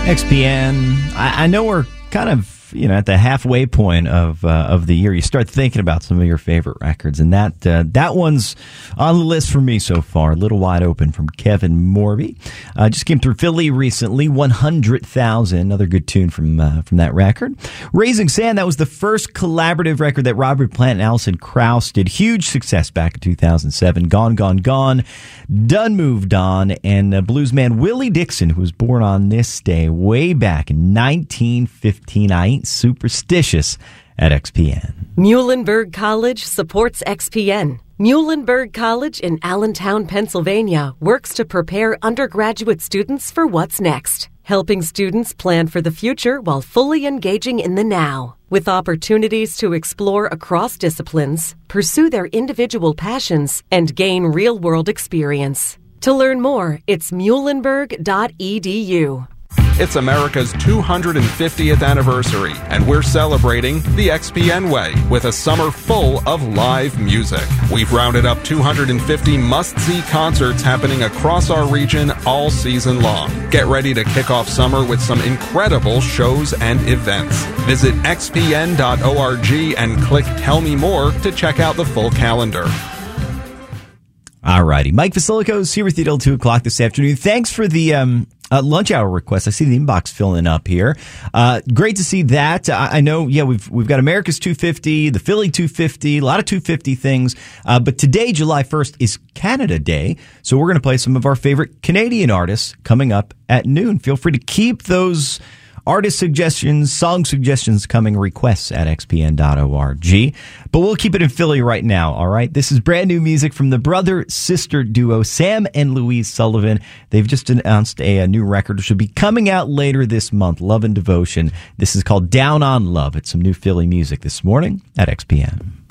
XPN. I know we're kind of at the halfway point of the year. You start thinking about some of your favorite records, and that one's on the list for me so far. A Little Wide Open from Kevin Morby. Just came through Philly recently. 100,000, another good tune from that record. Raising Sand, that was the first collaborative record that Robert Plant and Alison Krauss did. Huge success back in 2007. Gone, Gone, Gone. Done Moved On. And bluesman Willie Dixon, who was born on this day way back in 1915. I ain't superstitious at XPN. Muhlenberg College supports XPN. Muhlenberg College in Allentown, Pennsylvania works to prepare undergraduate students for what's next, helping students plan for the future while fully engaging in the now. With opportunities to explore across disciplines, pursue their individual passions, and gain real-world experience. To learn more, it's muhlenberg.edu. It's America's 250th anniversary, and we're celebrating the XPN way with a summer full of live music. We've rounded up 250 must-see concerts happening across our region all season long. Get ready to kick off summer with some incredible shows and events. Visit xpn.org and click Tell Me More to check out the full calendar. All righty. Mike Vasilico's here with you till 2 o'clock this afternoon. Thanks for the lunch hour request. I see the inbox filling up here. Great to see that. I know, we've got America's 250, the Philly 250, a lot of 250 things. But today, July 1st, is Canada Day. So we're going to play some of our favorite Canadian artists coming up at noon. Feel free to keep those artist suggestions, song suggestions coming, requests at xpn.org. But we'll keep it in Philly right now, all right? This is brand new music from the brother-sister duo Sam and Louise Sullivan. They've just announced a new record which will be coming out later this month, Love and Devotion. This is called Down on Love. It's some new Philly music this morning at XPN.